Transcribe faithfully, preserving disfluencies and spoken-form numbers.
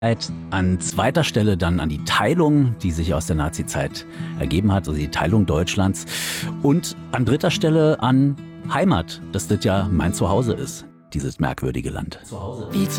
An zweiter Stelle dann an die Teilung, die sich aus der Nazizeit ergeben hat, also die Teilung Deutschlands. Und an dritter Stelle an Heimat, dass das ja mein Zuhause ist, dieses merkwürdige Land. Wie zu